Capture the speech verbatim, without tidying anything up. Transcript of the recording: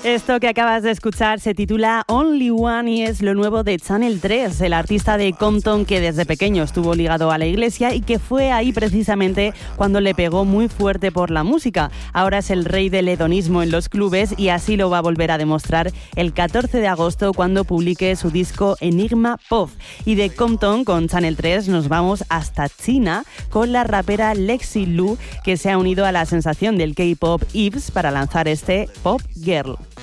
Esto que acabas de escuchar se titula Only One y es lo nuevo de Channel tres, el artista de Compton que desde pequeño estuvo ligado a la iglesia y que fue ahí precisamente cuando le pegó muy fuerte por la música. Ahora es el rey del hedonismo en los clubes y así lo va a volver a demostrar el catorce de agosto cuando publique su disco Enigma Pop. Y de Compton con Channel tres nos vamos hasta China con la rapera Lexi Lu, que se ha unido a la sensación del K-pop Yves para lanzar este Pop Girl.